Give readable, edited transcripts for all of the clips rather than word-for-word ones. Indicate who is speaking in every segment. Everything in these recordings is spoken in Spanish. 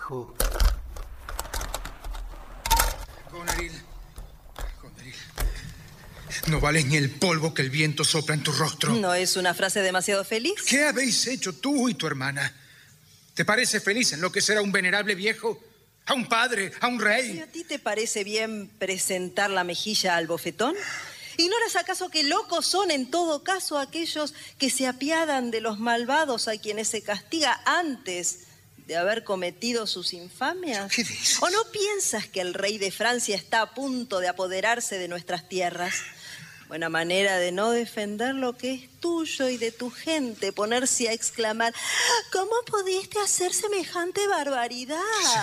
Speaker 1: hijo.
Speaker 2: Goneril, no vales ni el polvo que el viento sopla en tu rostro.
Speaker 3: ¿No es una frase demasiado feliz?
Speaker 2: ¿Qué habéis hecho tú y tu hermana? ¿Te parece feliz enloquecer a un venerable viejo? ¿A un padre? ¿A un rey?
Speaker 3: ¿Y a ti te parece bien presentar la mejilla al bofetón? ¿Ignoras acaso que locos son en todo caso aquellos que se apiadan de los malvados a quienes se castiga antes de haber cometido sus infamias?
Speaker 2: ¿Qué dices?
Speaker 3: ¿O no piensas que el rey de Francia está a punto de apoderarse de nuestras tierras? Buena manera de no defender lo que es tuyo y de tu gente, ponerse a exclamar: ¿cómo pudiste hacer semejante barbaridad?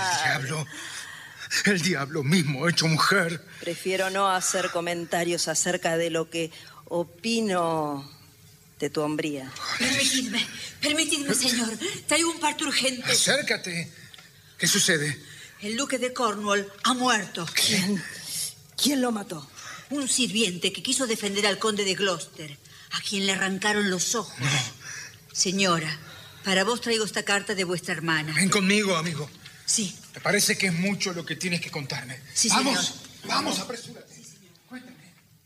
Speaker 2: El diablo mismo hecho mujer.
Speaker 3: Prefiero no hacer comentarios acerca de lo que opino de tu hombría.
Speaker 4: Permitidme, señor. Traigo un parto urgente.
Speaker 2: Acércate. ¿Qué sucede?
Speaker 4: El duque de Cornwall ha muerto.
Speaker 3: ¿Quién lo mató?
Speaker 4: Un sirviente que quiso defender al conde de Gloucester, a quien le arrancaron los ojos.
Speaker 2: No.
Speaker 4: Señora, para vos traigo esta carta de vuestra hermana.
Speaker 2: Ven conmigo, amigo.
Speaker 4: Sí.
Speaker 2: ¿Te parece que es mucho lo que tienes que contarme?
Speaker 4: Sí,
Speaker 2: vamos,
Speaker 4: señor.
Speaker 2: Vamos, apresúrate. Cuéntame.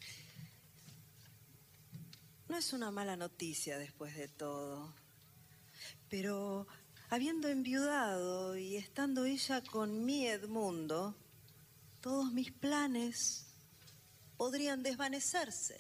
Speaker 3: No es una mala noticia después de todo. Pero habiendo enviudado y estando ella con mi Edmundo, todos mis planes podrían desvanecerse.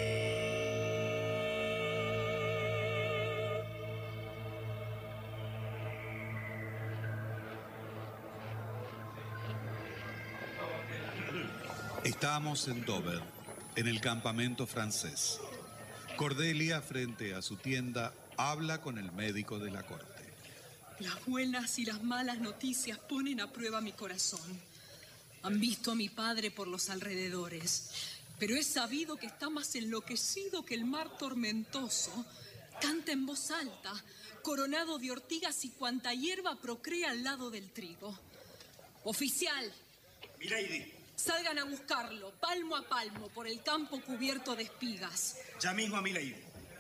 Speaker 5: Estamos en Dover, en el campamento francés. Cordelia, frente a su tienda, habla con el médico de la corte.
Speaker 6: Las buenas y las malas noticias ponen a prueba mi corazón. Han visto a mi padre por los alrededores, pero he sabido que está más enloquecido que el mar tormentoso. Canta en voz alta, coronado de ortigas y cuanta hierba procrea al lado del trigo. Oficial.
Speaker 7: Milady.
Speaker 6: Salgan a buscarlo, palmo a palmo, por el campo cubierto de espigas.
Speaker 7: Ya mismo a Milady.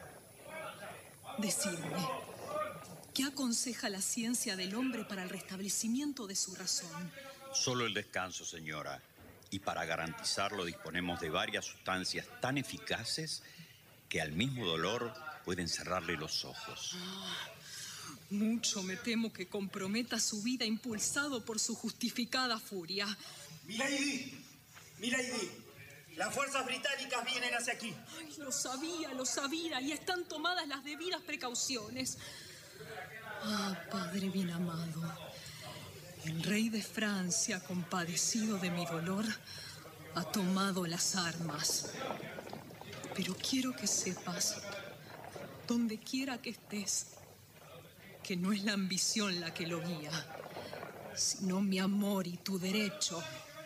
Speaker 6: Decidme, ¿qué aconseja la ciencia del hombre para el restablecimiento de su razón?
Speaker 8: Solo el descanso, señora. Y para garantizarlo disponemos de varias sustancias tan eficaces que al mismo dolor pueden cerrarle los ojos.
Speaker 6: Mucho me temo que comprometa su vida impulsado por su justificada furia.
Speaker 7: Milady, las fuerzas británicas vienen hacia aquí.
Speaker 6: Ay, lo sabía, y están tomadas las debidas precauciones. Padre bien amado, el rey de Francia, compadecido de mi dolor, ha tomado las armas. Pero quiero que sepas, donde quiera que estés, que no es la ambición la que lo guía, sino mi amor y tu derecho.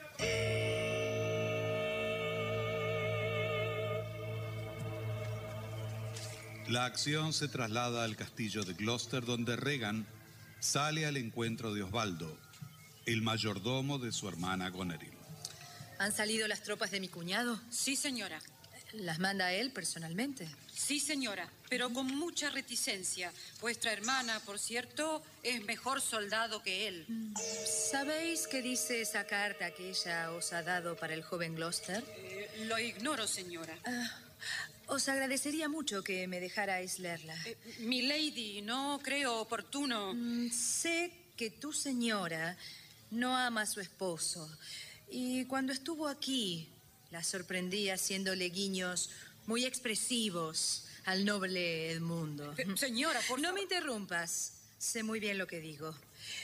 Speaker 5: La acción se traslada al castillo de Gloucester, donde Regan sale al encuentro de Osvaldo, el mayordomo de su hermana Goneril.
Speaker 9: ¿Han salido las tropas de mi cuñado?
Speaker 10: Sí, señora.
Speaker 9: ¿Las manda él personalmente?
Speaker 10: Sí, señora, pero con mucha reticencia. Vuestra hermana, por cierto, es mejor soldado que él.
Speaker 9: ¿Sabéis qué dice esa carta que ella os ha dado para el joven Gloucester?
Speaker 10: Lo ignoro, señora.
Speaker 9: Os agradecería mucho que me dejarais leerla.
Speaker 10: Milady, no creo oportuno.
Speaker 9: Sé que tu señora no ama a su esposo. Y cuando estuvo aquí, la sorprendí haciéndole guiños muy expresivos al noble Edmundo.
Speaker 10: Señora,
Speaker 9: No me interrumpas. Sé muy bien lo que digo.